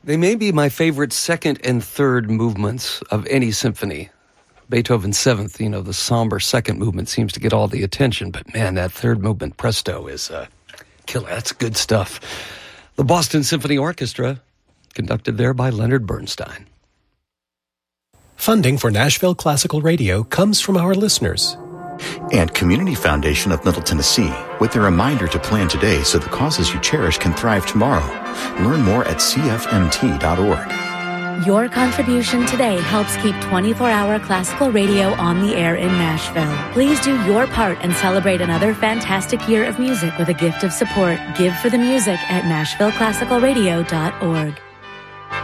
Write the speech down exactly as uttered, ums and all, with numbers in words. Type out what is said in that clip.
They may be my favorite second and third movements of any symphony. Beethoven's seventh, you know, the somber second movement seems to get all the attention, but man, that third movement, presto, is uh, killer. That's good stuff. The Boston Symphony Orchestra, conducted there by Leonard Bernstein. Funding for Nashville Classical Radio comes from our listeners. And Community Foundation of Middle Tennessee, with a reminder to plan today so the causes you cherish can thrive tomorrow. Learn more at c f m t dot org. Your contribution today helps keep twenty-four hour classical radio on the air in Nashville. Please do your part and celebrate another fantastic year of music with a gift of support. Give for the music at nashville classical radio dot org.